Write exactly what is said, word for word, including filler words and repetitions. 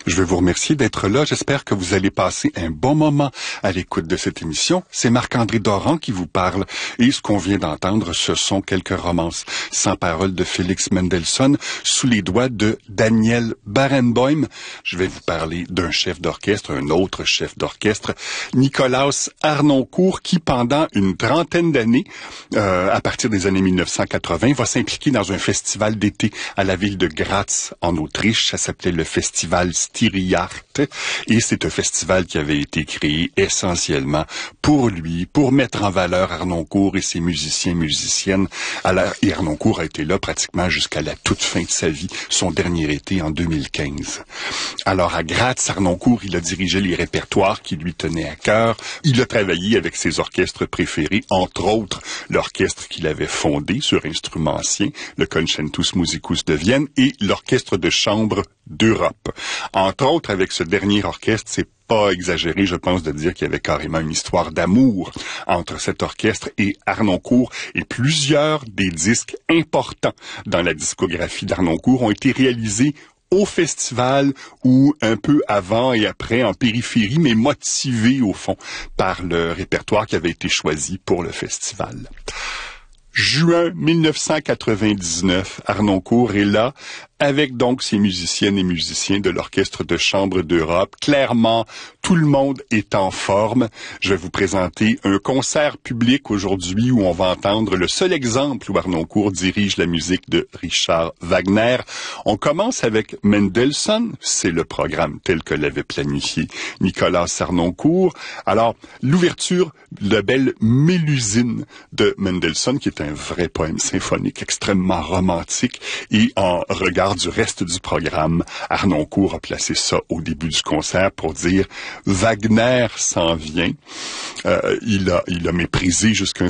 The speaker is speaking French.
Je veux vous remercier d'être là. J'espère que vous allez passer un bon moment à l'écoute de cette émission. C'est Marc-André Doran qui vous parle. Et ce qu'on vient d'entendre, ce sont quelques romances sans parole de Félix Mendelssohn sous les doigts de Daniel Barenboim. Je vais vous parler d'un chef d'orchestre, un autre chef d'orchestre, Nikolaus Harnoncourt, qui pendant une trentaine d'années, euh, à partir des années mille neuf cent quatre-vingts, va s'impliquer dans un festival d'été à la ville de Graz, en Autriche. Ça s'appelait le festival Styriart. Et c'est un festival qui avait été créé essentiellement pour lui, pour mettre en valeur Harnoncourt et ses musiciens et musiciennes. Alors, et Harnoncourt a été là pratiquement jusqu'à la toute fin de sa vie, son dernier été en deux mille quinze. Alors, à Graz, Harnoncourt, il a dirigé les répertoires qui lui tenaient à cœur. Il a travaillé avec ses orchestres préférés, entre autres l'orchestre qu'il avait fondé sur instruments anciens, le Concentus Musicus de Vienne, et l'orchestre de chambre d'Europe. Entre autres, avec ce dernier orchestre, c'est pas exagéré, je pense, de dire qu'il y avait carrément une histoire d'amour entre cet orchestre et Harnoncourt, et plusieurs des disques importants dans la discographie d'Harnoncourt ont été réalisés au festival ou un peu avant et après en périphérie, mais motivés au fond par le répertoire qui avait été choisi pour le festival. Juin mille neuf cent quatre-vingt-dix-neuf, Harnoncourt est là, avec donc ses musiciennes et musiciens de l'Orchestre de chambre d'Europe. Clairement, tout le monde est en forme. Je vais vous présenter un concert public aujourd'hui où on va entendre le seul exemple où Harnoncourt dirige la musique de Richard Wagner. On commence avec Mendelssohn, c'est le programme tel que l'avait planifié Nicolas Harnoncourt. Alors, l'ouverture, la belle Mélusine de Mendelssohn, qui est un vrai poème symphonique extrêmement romantique, et en regard du reste du programme, Harnoncourt a placé ça au début du concert pour dire Wagner s'en vient. Euh, il a, il a méprisé jusqu'à un